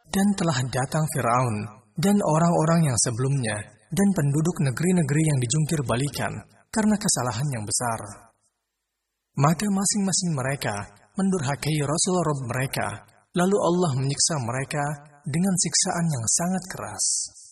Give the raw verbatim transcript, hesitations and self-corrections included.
Dan telah datang Firaun dan orang-orang yang sebelumnya dan penduduk negeri-negeri yang dijungkir balikan karena kesalahan yang besar. Maka masing-masing mereka mendurhakai Rasul Rabb mereka, lalu Allah menyiksa mereka dengan siksaan yang sangat keras.